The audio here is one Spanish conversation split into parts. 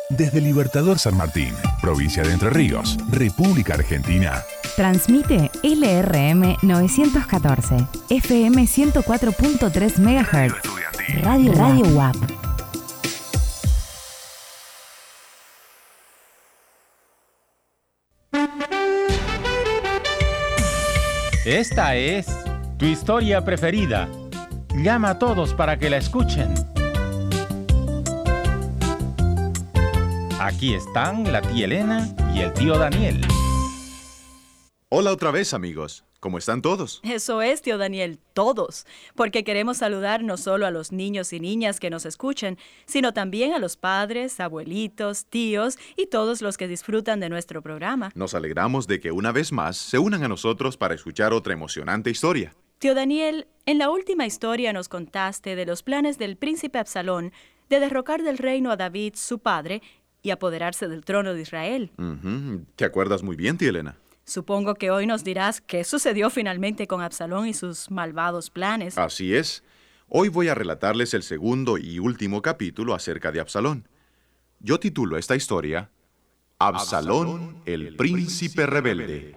Desde Libertador San Martín, provincia de Entre Ríos, República Argentina. Transmite LRM 914, FM 104.3 MHz. Radio UAP. Esta es tu historia preferida. Llama a todos para que la escuchen. Aquí están la tía Elena y el tío Daniel. Hola otra vez, amigos. ¿Cómo están todos? Eso es, tío Daniel, todos, porque queremos saludar no solo a los niños y niñas que nos escuchen, sino también a los padres, abuelitos, tíos y todos los que disfrutan de nuestro programa. Nos alegramos de que una vez más se unan a nosotros para escuchar otra emocionante historia. Tío Daniel, en la última historia nos contaste de los planes del príncipe Absalón de derrocar del reino a David, su padre, y apoderarse del trono de Israel. ¿Te acuerdas muy bien, tía Elena? Supongo que hoy nos dirás qué sucedió finalmente con Absalón y sus malvados planes. Así es. Hoy voy a relatarles el segundo y último capítulo acerca de Absalón. Yo titulo esta historia Absalón, el príncipe rebelde.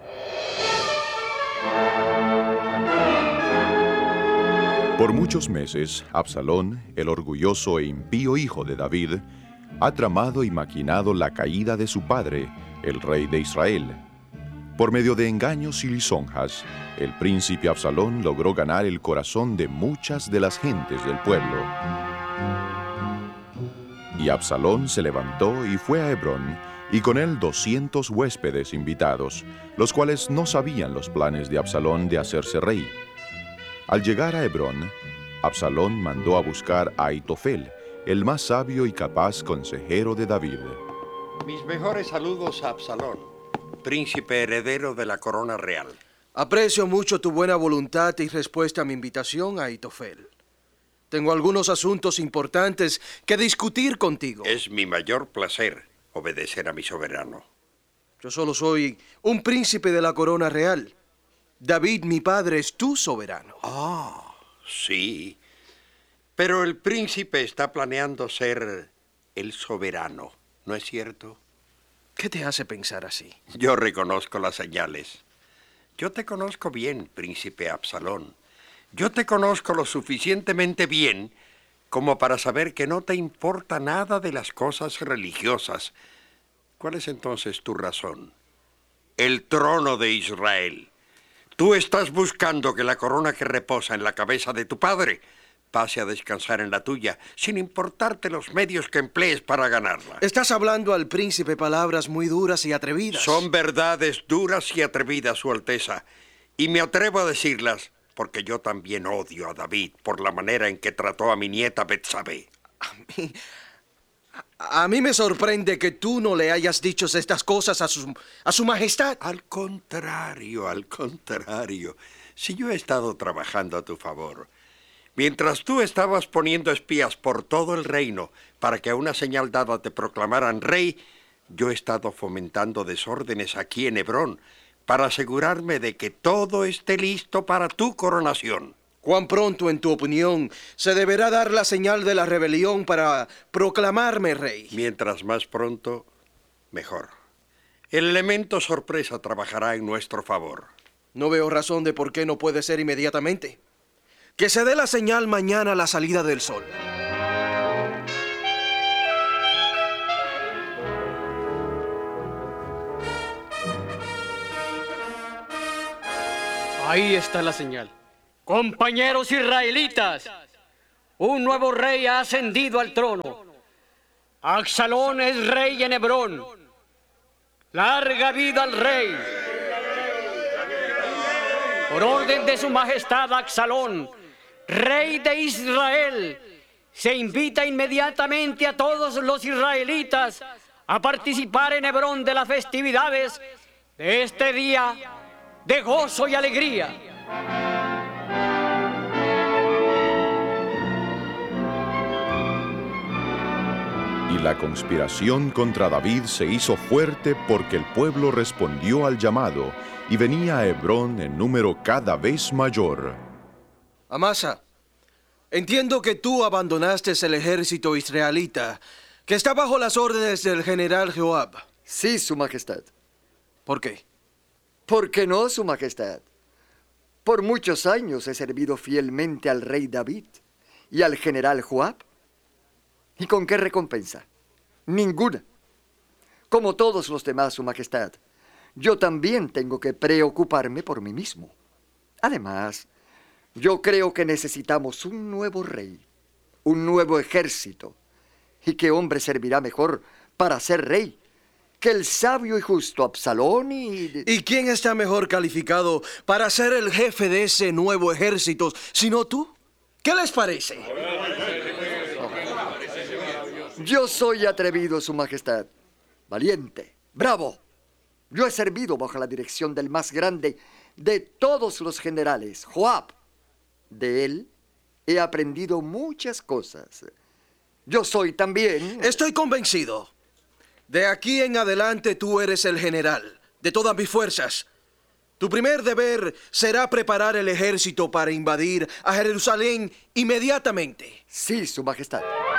Por muchos meses, Absalón, el orgulloso e impío hijo de David, ha tramado y maquinado la caída de su padre, el rey de Israel. Por medio de engaños y lisonjas, el príncipe Absalón logró ganar el corazón de muchas de las gentes del pueblo. Y Absalón se levantó y fue a Hebrón, y con él 200 huéspedes invitados, los cuales no sabían los planes de Absalón de hacerse rey. Al llegar a Hebrón, Absalón mandó a buscar a Aitofel, el más sabio y capaz consejero de David. Mis mejores saludos a Absalón, príncipe heredero de la corona real. Aprecio mucho tu buena voluntad y respuesta a mi invitación, Aitofel. Tengo algunos asuntos importantes que discutir contigo. Es mi mayor placer obedecer a mi soberano. Yo solo soy un príncipe de la corona real. David, mi padre, es tu soberano. Sí. Pero el príncipe está planeando ser el soberano, ¿no es cierto? ¿Qué te hace pensar así? Yo reconozco las señales. Yo te conozco bien, príncipe Absalón. Yo te conozco lo suficientemente bien como para saber que no te importa nada de las cosas religiosas. ¿Cuál es entonces tu razón? El trono de Israel. Tú estás buscando que la corona que reposa en la cabeza de tu padre pase a descansar en la tuya, sin importarte los medios que emplees para ganarla. Estás hablando al príncipe palabras muy duras y atrevidas. Son verdades duras y atrevidas, Su Alteza, y me atrevo a decirlas porque yo también odio a David por la manera en que trató a mi nieta Betsabé. A mí me sorprende que tú no le hayas dicho estas cosas a su majestad. Al contrario. Si yo he estado trabajando a tu favor, mientras tú estabas poniendo espías por todo el reino para que a una señal dada te proclamaran rey, yo he estado fomentando desórdenes aquí en Hebrón para asegurarme de que todo esté listo para tu coronación. ¿Cuán pronto, en tu opinión, se deberá dar la señal de la rebelión para proclamarme rey? Mientras más pronto, mejor. El elemento sorpresa trabajará en nuestro favor. No veo razón de por qué no puede ser inmediatamente. Que se dé la señal mañana a la salida del sol. Ahí está la señal. Compañeros israelitas, un nuevo rey ha ascendido al trono. Absalón es rey en Hebrón. ¡Larga vida al rey! Por orden de su majestad Absalón, rey de Israel, se invita inmediatamente a todos los israelitas a participar en Hebrón de las festividades de este día de gozo y alegría. Y la conspiración contra David se hizo fuerte porque el pueblo respondió al llamado y venía a Hebrón en número cada vez mayor. Amasa, entiendo que tú abandonaste el ejército israelita Que está bajo las órdenes del general Joab. Sí, Su Majestad. ¿Por qué? ¿Por qué no, Su Majestad? Por muchos años he servido fielmente al rey David y al general Joab. ¿Y con qué recompensa? Ninguna. Como todos los demás, Su Majestad, yo también tengo que preocuparme por mí mismo. Además, yo creo que necesitamos un nuevo rey, un nuevo ejército. ¿Y qué hombre servirá mejor para ser rey que el sabio y justo Absalón ¿Y quién está mejor calificado para ser el jefe de ese nuevo ejército, sino tú? ¿Qué les parece? Yo soy atrevido, Su Majestad, valiente, bravo. Yo he servido bajo la dirección del más grande de todos los generales, Joab. De él he aprendido muchas cosas. Yo soy también... Estoy convencido. De aquí en adelante tú eres el general de todas mis fuerzas. Tu primer deber será preparar el ejército para invadir a Jerusalén inmediatamente. Sí, Su Majestad.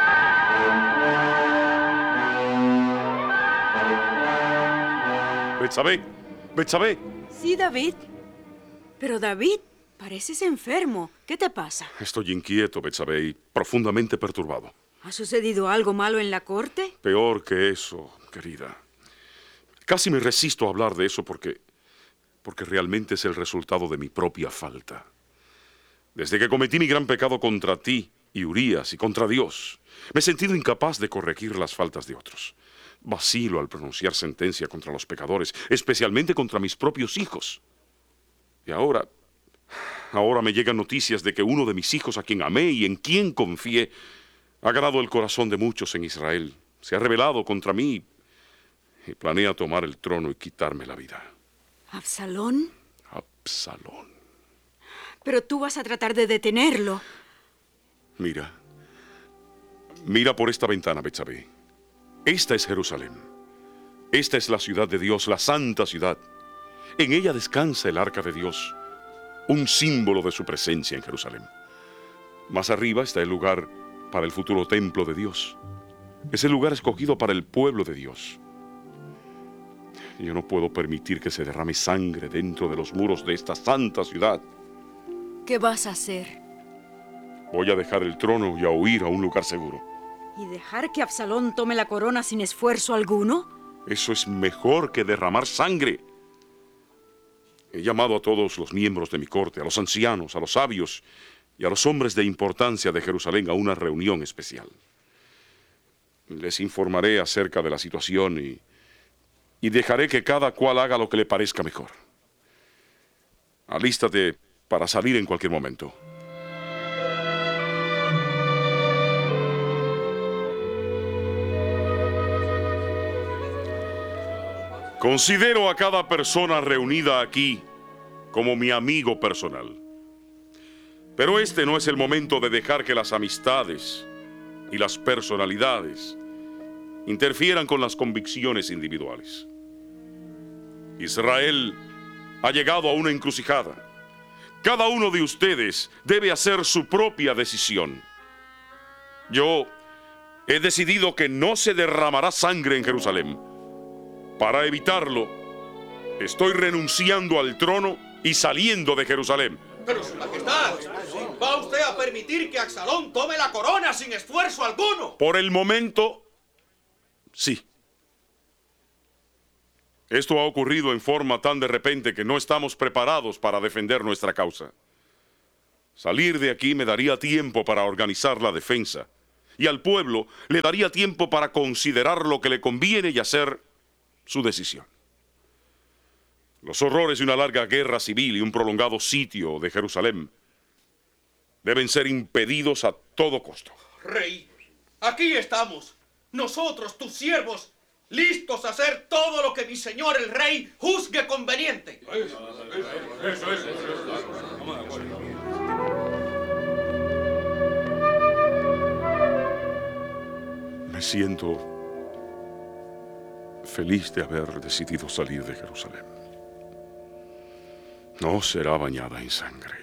Betsabé. Sí, David. Pero David, pareces enfermo. ¿Qué te pasa? Estoy inquieto, Betsabé, y profundamente perturbado. ¿Ha sucedido algo malo en la corte? Peor que eso, querida. Casi me resisto a hablar de eso porque realmente es el resultado de mi propia falta. Desde que cometí mi gran pecado contra ti y Urías y contra Dios, me he sentido incapaz de corregir las faltas de otros. Vacilo al pronunciar sentencia contra los pecadores, especialmente contra mis propios hijos. Y ahora me llegan noticias de que uno de mis hijos, a quien amé y en quien confié, ha ganado el corazón de muchos en Israel. Se ha rebelado contra mí y planea tomar el trono y quitarme la vida. ¿Absalón? Absalón. Pero tú vas a tratar de detenerlo. Mira por esta ventana, Betsabé. Esta es Jerusalén. Esta es la ciudad de Dios, la santa ciudad. En ella descansa el arca de Dios, un símbolo de su presencia en Jerusalén. Más arriba está el lugar para el futuro templo de Dios. Es el lugar escogido para el pueblo de Dios. Yo no puedo permitir que se derrame sangre dentro de los muros de esta santa ciudad. ¿Qué vas a hacer? Voy a dejar el trono y a huir a un lugar seguro. ¿Y dejar que Absalón tome la corona sin esfuerzo alguno? Eso es mejor que derramar sangre. He llamado a todos los miembros de mi corte, a los ancianos, a los sabios y a los hombres de importancia de Jerusalén a una reunión especial. Les informaré acerca de la situación y dejaré que cada cual haga lo que le parezca mejor. Alístate para salir en cualquier momento. Considero a cada persona reunida aquí como mi amigo personal. Pero este no es el momento de dejar que las amistades y las personalidades interfieran con las convicciones individuales. Israel ha llegado a una encrucijada. Cada uno de ustedes debe hacer su propia decisión. Yo he decidido que no se derramará sangre en Jerusalén. Para evitarlo, estoy renunciando al trono y saliendo de Jerusalén. Pero, Su Majestad, ¿va usted a permitir que Absalón tome la corona sin esfuerzo alguno? Por el momento, sí. Esto ha ocurrido en forma tan de repente que no estamos preparados para defender nuestra causa. Salir de aquí me daría tiempo para organizar la defensa, y al pueblo le daría tiempo para considerar lo que le conviene y hacer su decisión. Los horrores de una larga guerra civil y un prolongado sitio de Jerusalén deben ser impedidos a todo costo. Rey, aquí estamos, nosotros, tus siervos, listos a hacer todo lo que mi señor el rey juzgue conveniente. Me siento feliz de haber decidido salir de Jerusalén. No será bañada en sangre.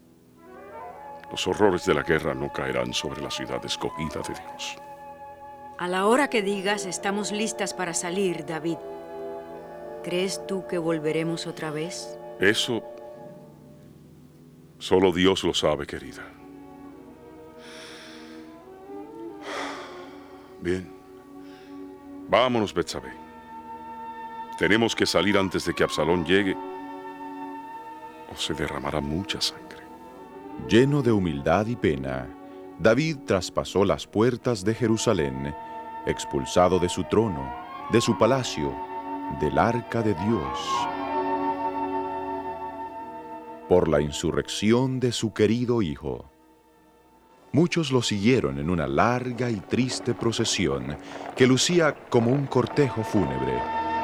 Los horrores de la guerra no caerán sobre la ciudad escogida de Dios. A la hora que digas, estamos listas para salir, David. ¿Crees tú que volveremos otra vez? Eso solo Dios lo sabe, querida. Bien. Vámonos, Betsabé. Tenemos que salir antes de que Absalón llegue, o se derramará mucha sangre. Lleno de humildad y pena, David traspasó las puertas de Jerusalén, expulsado de su trono, de su palacio, del arca de Dios, por la insurrección de su querido hijo. Muchos lo siguieron en una larga y triste procesión que lucía como un cortejo fúnebre.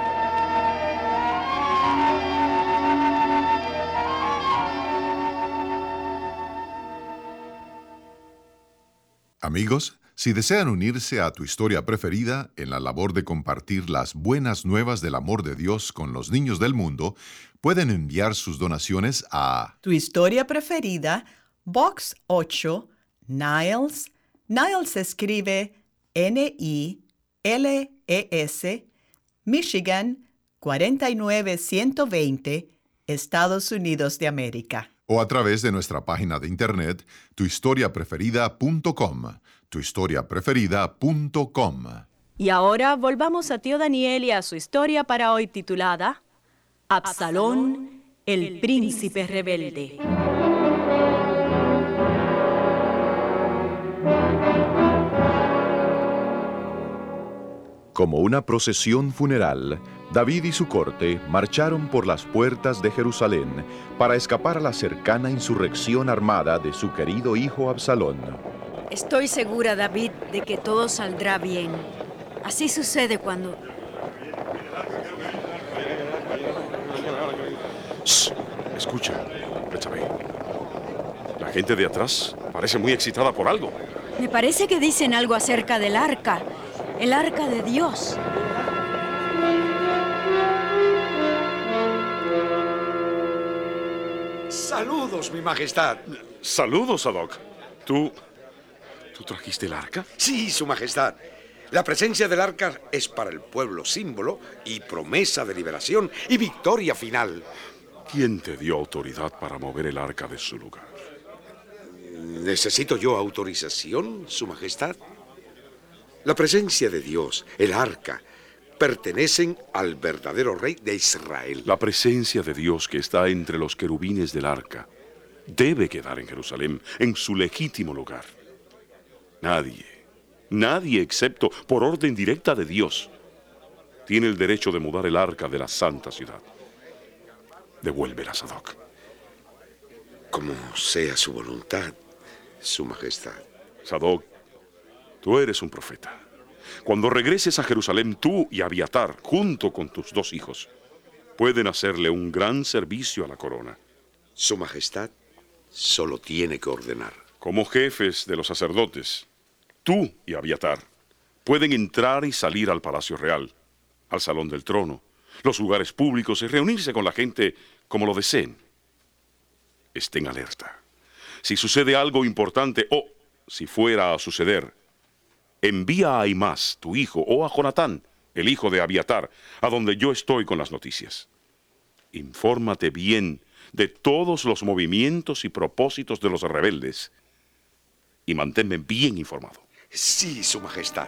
Amigos, si desean unirse a Tu Historia Preferida en la labor de compartir las buenas nuevas del amor de Dios con los niños del mundo, pueden enviar sus donaciones a Tu Historia Preferida, Box 8, Niles. Niles se escribe N-I-L-E-S, Michigan 49120, Estados Unidos de América. o a través de nuestra página de internet tuhistoriapreferida.com, tuhistoriapreferida.com. Y ahora volvamos a tío Daniel y a su historia para hoy titulada Absalón, el príncipe rebelde. Como una procesión funeral, David y su corte marcharon por las puertas de Jerusalén para escapar a la cercana insurrección armada de su querido hijo Absalón. Estoy segura, David, de que todo saldrá bien. Así sucede cuando... Shh, escucha, Betsabé. La gente de atrás parece muy excitada por algo. Me parece que dicen algo acerca del arca. El arca de Dios. Saludos, mi majestad. Saludos, Zadok. ¿Tú trajiste el arca? Sí, su majestad. La presencia del arca es para el pueblo símbolo y promesa de liberación y victoria final. ¿Quién te dio autoridad para mover el arca de su lugar? ¿Necesito yo autorización, su majestad? La presencia de Dios, el arca, pertenecen al verdadero rey de Israel. La presencia de Dios que está entre los querubines del arca debe quedar en Jerusalén, en su legítimo lugar. Nadie excepto por orden directa de Dios tiene el derecho de mudar el arca de la santa ciudad. Devuélvela, Zadok. Como sea su voluntad, su majestad. Zadok, tú eres un profeta. Cuando regreses a Jerusalén, tú y Abiatar, junto con tus 2 hijos, pueden hacerle un gran servicio a la corona. Su majestad solo tiene que ordenar. Como jefes de los sacerdotes, tú y Abiatar pueden entrar y salir al Palacio Real, al Salón del Trono, los lugares públicos y reunirse con la gente como lo deseen. Estén alerta. Si sucede algo importante o si fuera a suceder, envía a Ahimás, tu hijo, o a Jonatán, el hijo de Abiatar, a donde yo estoy con las noticias. Infórmate bien de todos los movimientos y propósitos de los rebeldes y manténme bien informado. Sí, su majestad.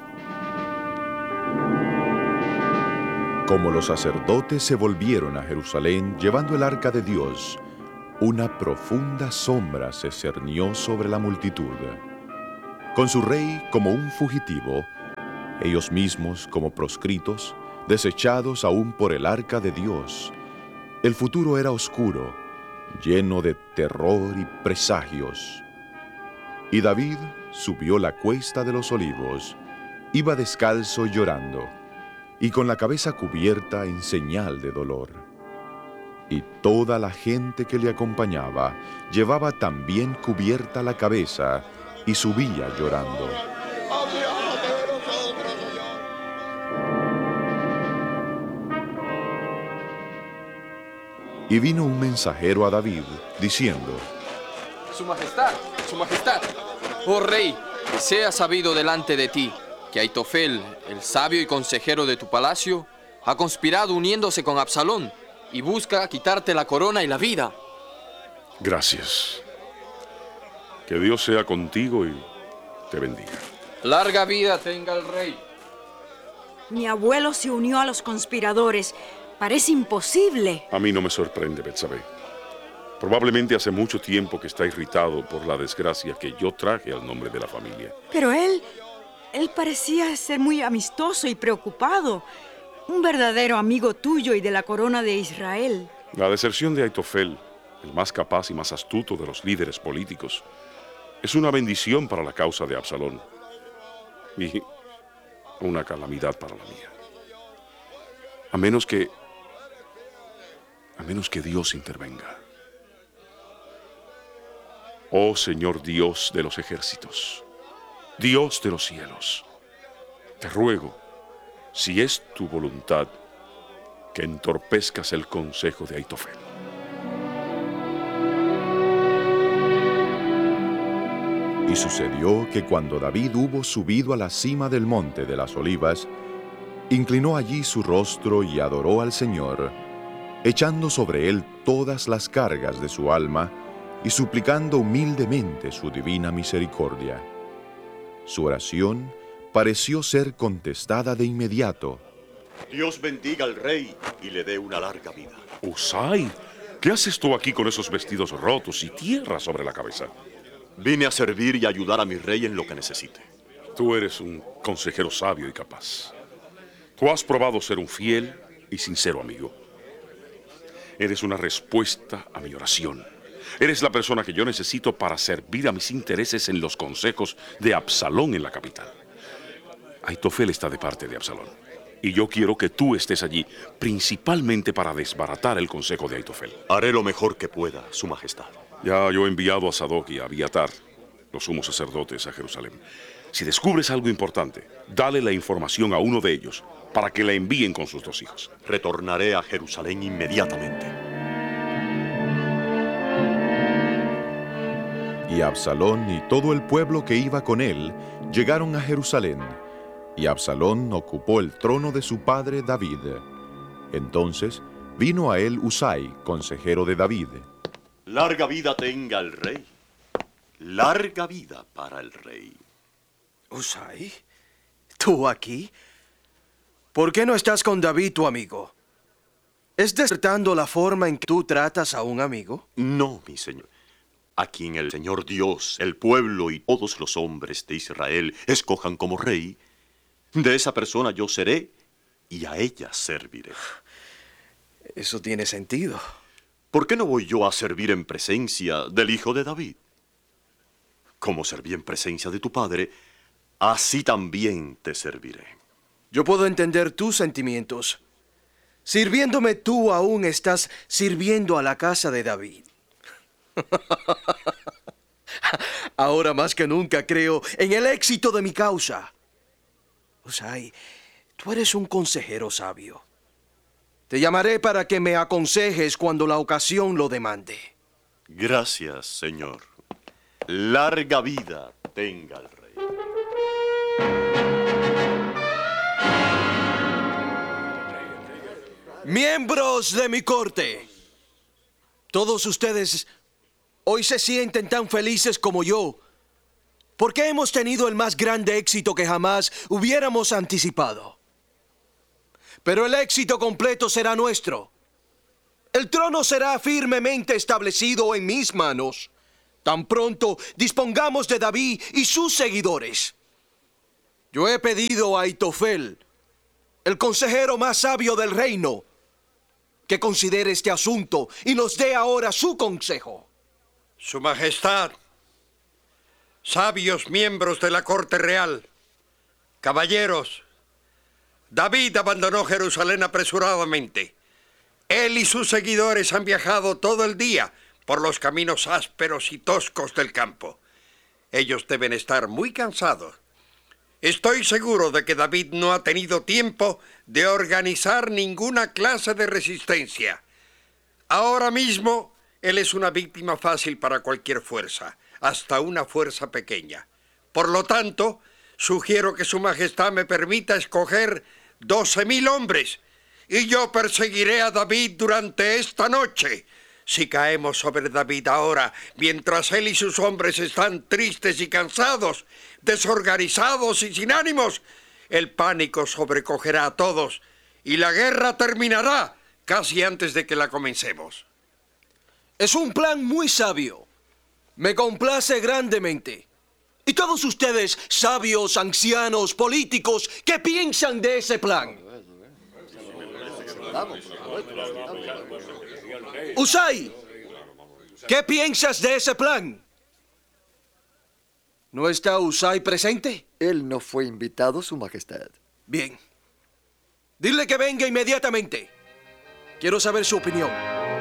Como los sacerdotes se volvieron a Jerusalén llevando el arca de Dios, una profunda sombra se cernió sobre la multitud. Con su rey como un fugitivo, ellos mismos como proscritos, desechados aún por el arca de Dios, el futuro era oscuro, lleno de terror y presagios. Y David subió la cuesta de los Olivos, iba descalzo y llorando, y con la cabeza cubierta en señal de dolor. Y toda la gente que le acompañaba llevaba también cubierta la cabeza y subía llorando. Y vino un mensajero a David, diciendo: Su majestad, oh rey, sea sabido delante de ti, que que Aitofel, el sabio y consejero de tu palacio, ha conspirado uniéndose con Absalón y busca quitarte la corona y la vida. Gracias. Que Dios sea contigo y te bendiga. Larga vida tenga el rey. Mi abuelo se unió a los conspiradores. Parece imposible. A mí no me sorprende, Betsabé. Probablemente hace mucho tiempo que está irritado por la desgracia que yo traje al nombre de la familia. Pero él parecía ser muy amistoso y preocupado. Un verdadero amigo tuyo y de la corona de Israel. La deserción de Aitofel, el más capaz y más astuto de los líderes políticos, es una bendición para la causa de Absalón y una calamidad para la mía. A menos que Dios intervenga. Oh Señor Dios de los ejércitos, Dios de los cielos, te ruego, si es tu voluntad, que entorpezcas el consejo de Aitofel. Y sucedió que cuando David hubo subido a la cima del monte de las Olivas, inclinó allí su rostro y adoró al Señor, echando sobre él todas las cargas de su alma y suplicando humildemente su divina misericordia. Su oración pareció ser contestada de inmediato. Dios bendiga al rey y le dé una larga vida. Usai, ¿qué haces tú aquí con esos vestidos rotos y tierra sobre la cabeza? Vine a servir y ayudar a mi rey en lo que necesite. Tú eres un consejero sabio y capaz. Tú has probado ser un fiel y sincero amigo. Eres una respuesta a mi oración. Eres la persona que yo necesito para servir a mis intereses en los consejos de Absalón en la capital. Aitofel está de parte de Absalón. Y yo quiero que tú estés allí, principalmente para desbaratar el consejo de Aitofel. Haré lo mejor que pueda, Su Majestad. Ya yo he enviado a Sadoc y a Abiatar, los sumos sacerdotes, a Jerusalén. Si descubres algo importante, dale la información a uno de ellos para que la envíen con sus 2 hijos. Retornaré a Jerusalén inmediatamente. Y Absalón y todo el pueblo que iba con él llegaron a Jerusalén, y Absalón ocupó el trono de su padre David. Entonces vino a él Usai, consejero de David. Larga vida tenga el rey. Larga vida para el rey. Usai, ¿tú aquí? ¿Por qué no estás con David, tu amigo? ¿Es desertando la forma en que tú tratas a un amigo? No, mi señor. A quien el Señor Dios, el pueblo y todos los hombres de Israel escojan como rey, de esa persona yo seré y a ella serviré. Eso tiene sentido. ¿Por qué no voy yo a servir en presencia del hijo de David? Como serví en presencia de tu padre, así también te serviré. Yo puedo entender tus sentimientos. Sirviéndome tú aún estás sirviendo a la casa de David. Ahora más que nunca creo en el éxito de mi causa. Usai, tú eres un consejero sabio. Te llamaré para que me aconsejes cuando la ocasión lo demande. Gracias, Señor. Larga vida tenga el rey. Miembros de mi corte, todos ustedes hoy se sienten tan felices como yo, porque hemos tenido el más grande éxito que jamás hubiéramos anticipado. Pero el éxito completo será nuestro. El trono será firmemente establecido en mis manos, tan pronto dispongamos de David y sus seguidores. Yo he pedido a Aitofel, el consejero más sabio del reino, que considere este asunto y nos dé ahora su consejo. Su Majestad, sabios miembros de la corte real, caballeros, David abandonó Jerusalén apresuradamente. Él y sus seguidores han viajado todo el día por los caminos ásperos y toscos del campo. Ellos deben estar muy cansados. Estoy seguro de que David no ha tenido tiempo de organizar ninguna clase de resistencia. Ahora mismo, él es una víctima fácil para cualquier fuerza, hasta una fuerza pequeña. Por lo tanto, Sugiero que su majestad me permita escoger 12,000 hombres, y yo perseguiré a David durante esta noche. Si caemos sobre David ahora, mientras él y sus hombres están tristes y cansados, desorganizados y sin ánimos, el pánico sobrecogerá a todos y la guerra terminará casi antes de que la comencemos. Es un plan muy sabio. Me complace grandemente. Y todos ustedes, sabios, ancianos, políticos, ¿qué piensan de ese plan? Usai, ¿qué piensas de ese plan? ¿No está Usai presente? Él no fue invitado, Su Majestad. Bien. Dile que venga inmediatamente. Quiero saber su opinión.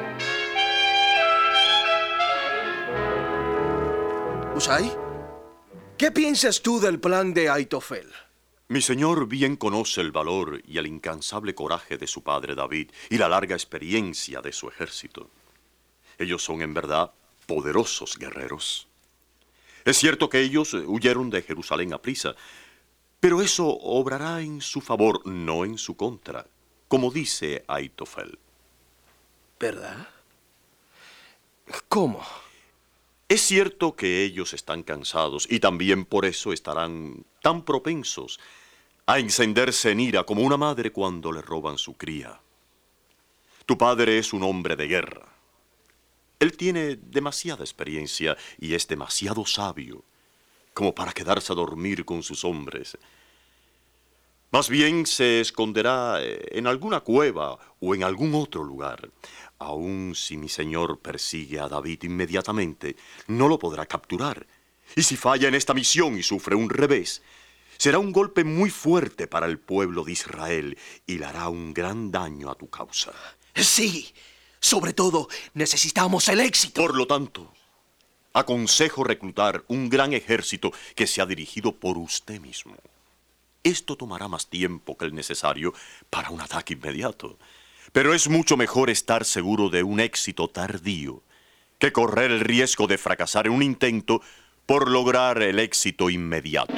Usai, ¿qué piensas tú del plan de Aitofel? Mi señor bien conoce el valor y el incansable coraje de su padre David y la larga experiencia de su ejército. Ellos son en verdad poderosos guerreros. Es cierto que ellos huyeron de Jerusalén aprisa, pero eso obrará en su favor, no en su contra, como dice Aitofel. ¿Verdad? ¿Cómo? Es cierto que ellos están cansados y también por eso estarán tan propensos a encenderse en ira como una madre cuando le roban su cría. Tu padre es un hombre de guerra. Él tiene demasiada experiencia y es demasiado sabio como para quedarse a dormir con sus hombres. Más bien se esconderá en alguna cueva o en algún otro lugar. Aun si mi señor persigue a David inmediatamente, no lo podrá capturar. Y si falla en esta misión y sufre un revés, será un golpe muy fuerte para el pueblo de Israel y le hará un gran daño a tu causa. Sí, sobre todo necesitamos el éxito. Por lo tanto, aconsejo reclutar un gran ejército que sea dirigido por usted mismo. Esto tomará más tiempo que el necesario para un ataque inmediato. Pero es mucho mejor estar seguro de un éxito tardío que correr el riesgo de fracasar en un intento por lograr el éxito inmediato.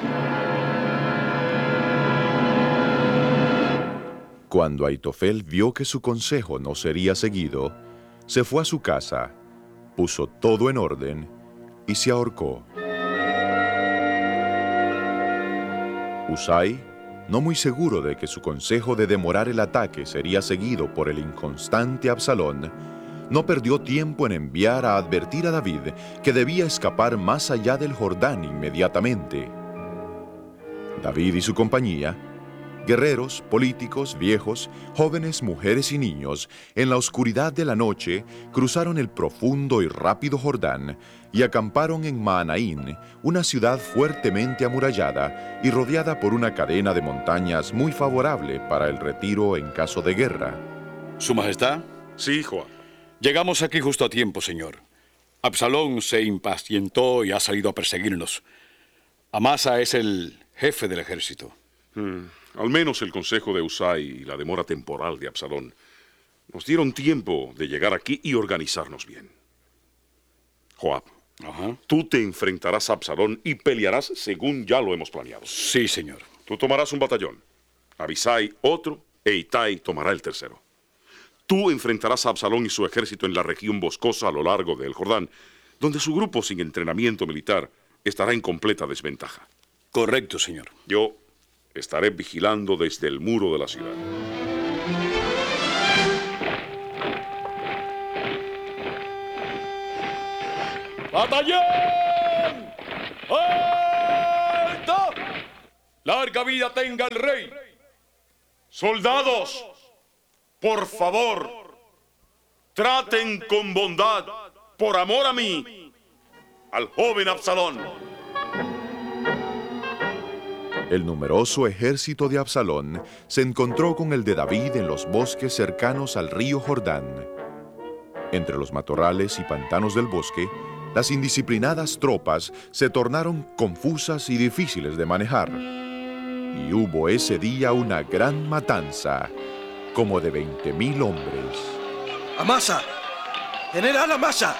Cuando Aitofel vio que su consejo no sería seguido, se fue a su casa, puso todo en orden y se ahorcó. Usai, no muy seguro de que su consejo de demorar el ataque sería seguido por el inconstante Absalón, no perdió tiempo en enviar a advertir a David que debía escapar más allá del Jordán inmediatamente. David y su compañía, guerreros, políticos, viejos, jóvenes, mujeres y niños, en la oscuridad de la noche, cruzaron el profundo y rápido Jordán y acamparon en Maanaín, una ciudad fuertemente amurallada y rodeada por una cadena de montañas muy favorable para el retiro en caso de guerra. ¿Su Majestad? Sí, Joab. Llegamos aquí justo a tiempo, señor. Absalón se impacientó y ha salido a perseguirnos. Amasa es el jefe del ejército. Al menos el consejo de Usai y la demora temporal de Absalón nos dieron tiempo de llegar aquí y organizarnos bien. Joab, tú te enfrentarás a Absalón y pelearás según ya lo hemos planeado. Sí, señor. Tú tomarás un batallón, Abisai otro e Itai tomará el tercero. Tú enfrentarás a Absalón y su ejército en la región boscosa a lo largo del Jordán, donde su grupo sin entrenamiento militar estará en completa desventaja. Correcto, señor. Yo estaré vigilando desde el muro de la ciudad. ¡Batallón! ¡Alto! ¡Larga vida tenga el rey! ¡Soldados! Por favor, traten con bondad, por amor a mí, al joven Absalón. El numeroso ejército de Absalón se encontró con el de David en los bosques cercanos al río Jordán. Entre los matorrales y pantanos del bosque, las indisciplinadas tropas se tornaron confusas y difíciles de manejar. Y hubo ese día una gran matanza, como de 20,000 hombres. Amasa, General Amasa,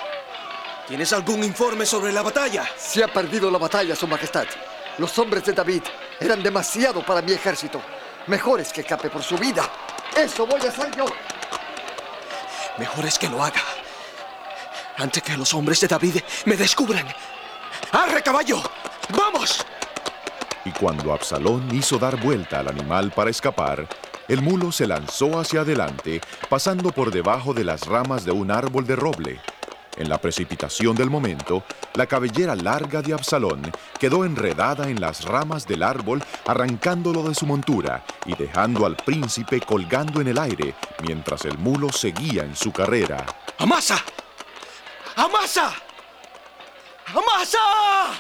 ¿tienes algún informe sobre la batalla? Se ha perdido la batalla, Su Majestad. Los hombres de David Eran demasiado para mi ejército. Mejor es que escape por su vida. ¡Eso voy a hacer yo! Mejor es que lo haga, antes que los hombres de David me descubran. ¡Arre, caballo! ¡Vamos! Y cuando Absalón hizo dar vuelta al animal para escapar, el mulo se lanzó hacia adelante, pasando por debajo de las ramas de un árbol de roble. En la precipitación del momento, la cabellera larga de Absalón quedó enredada en las ramas del árbol, arrancándolo de su montura y dejando al príncipe colgando en el aire, mientras el mulo seguía en su carrera. ¡Amasa! ¡Amasa! ¡Amasa!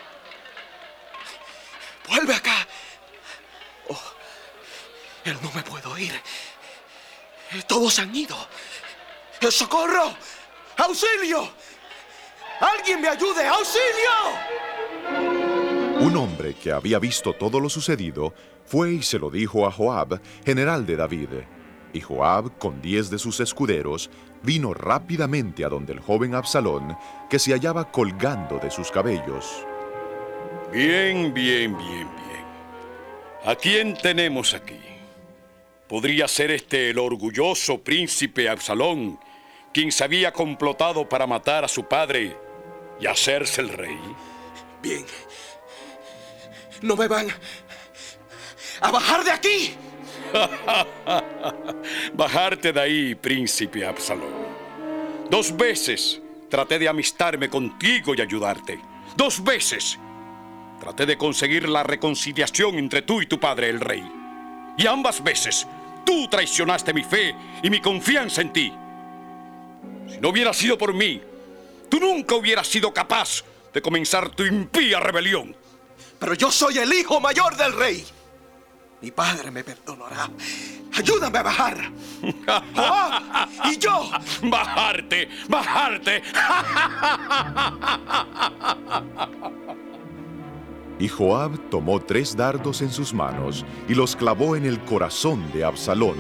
¡Vuelve acá! Oh, él no me puede oír. Todos han ido. ¡Socorro! ¡Auxilio! ¡Alguien me ayude! ¡Auxilio! Un hombre que había visto todo lo sucedido fue y se lo dijo a Joab, general de David. Y Joab, con 10 de sus escuderos, vino rápidamente a donde el joven Absalón, que se hallaba colgando de sus cabellos. Bien. ¿A quién tenemos aquí? ¿Podría ser este el orgulloso príncipe Absalón, quien se había complotado para matar a su padre y hacerse el rey? Bien. No me van a bajar de aquí. Bajarte de ahí, príncipe Absalón. 2 veces traté de amistarme contigo y ayudarte. 2 veces traté de conseguir la reconciliación entre tú y tu padre, el rey. Y ambas veces tú traicionaste mi fe y mi confianza en ti. Si no hubiera sido por mí, tú nunca hubieras sido capaz de comenzar tu impía rebelión. Pero yo soy el hijo mayor del rey. Mi padre me perdonará. ¡Ayúdame a bajar! ¡Oh! ¡Y yo! ¡Bajarte! Y Joab tomó 3 dardos en sus manos y los clavó en el corazón de Absalón.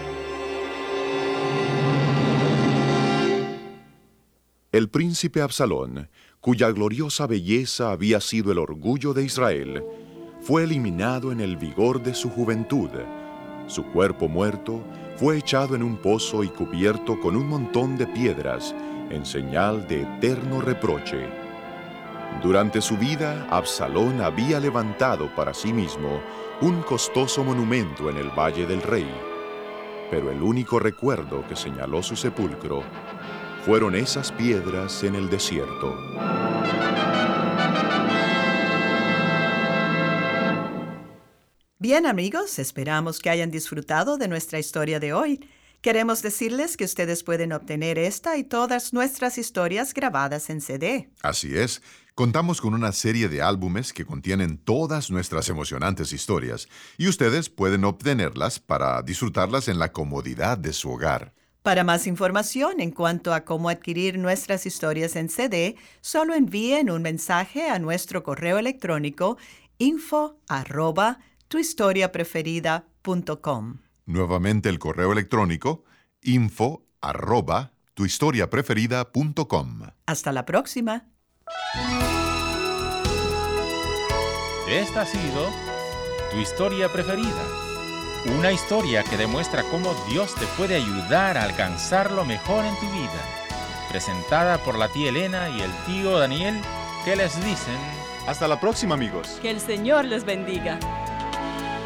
El príncipe Absalón, cuya gloriosa belleza había sido el orgullo de Israel, fue eliminado en el vigor de su juventud. Su cuerpo muerto fue echado en un pozo y cubierto con un montón de piedras, en señal de eterno reproche. Durante su vida, Absalón había levantado para sí mismo un costoso monumento en el Valle del Rey. Pero el único recuerdo que señaló su sepulcro fueron esas piedras en el desierto. Bien, amigos, esperamos que hayan disfrutado de nuestra historia de hoy. Queremos decirles que ustedes pueden obtener esta y todas nuestras historias grabadas en CD. Así es. Contamos con una serie de álbumes que contienen todas nuestras emocionantes historias y ustedes pueden obtenerlas para disfrutarlas en la comodidad de su hogar. Para más información en cuanto a cómo adquirir nuestras historias en CD, solo envíen un mensaje a nuestro correo electrónico info@tuhistoriapreferida.com. Nuevamente el correo electrónico info@tuhistoriapreferida.com. Hasta la próxima. Esta ha sido Tu Historia Preferida. Una historia que demuestra cómo Dios te puede ayudar a alcanzar lo mejor en tu vida. Presentada por la tía Elena y el tío Daniel, que les dicen... Hasta la próxima, amigos. Que el Señor les bendiga.